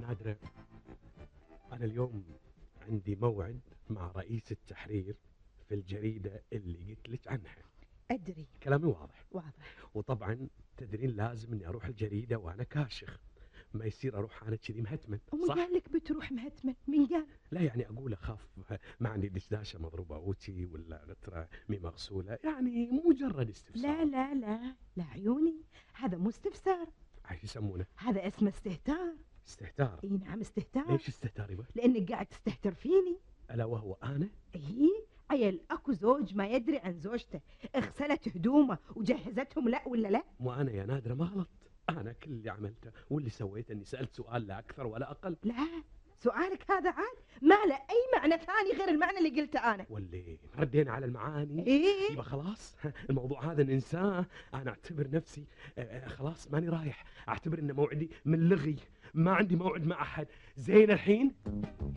نادرة، أنا اليوم عندي موعد مع رئيس التحرير في الجريدة اللي قلت لك عنها. أدري. كلامي واضح. واضح. وطبعا تدرين لازم إني أروح الجريدة وأنا كاشخ، ما يصير أروح أنا كذي مهتمن. ومن صح؟ قال لك بتروح مهتمن؟ من قال؟ لا يعني أقول أخاف ما عندي دشداشة مضروبة أوتي ولا غترة مي مغسولة، يعني مجرد استفسار. لا لا لا لا عيوني، هذا مو استفسار، ايش يسمونه؟ هذا اسمه استهتار. استهتار؟ اي نعم استهتار. ليش استهتار يبا؟ لانك قاعد تستهتر فيني. ألا وهو أنا؟ اي عيل اكو زوج ما يدري عن زوجته، اغسلت هدومه وجهزتهم، لا ولا لا؟ مو أنا يا نادرة ما غلط، أنا كل اللي عملته واللي سويته إني سألت سؤال لا أكثر ولا أقل. لا، سؤالك هذا عاد ما له اي معنى ثاني غير المعنى اللي قلته انا. واللي ردينا على المعاني. ايه يبقى خلاص الموضوع هذا ننساه. أنا أعتبر نفسي خلاص ماني رايح، أعتبر إن موعدي منلغي، ما عندي موعد مع أحد. زين الحين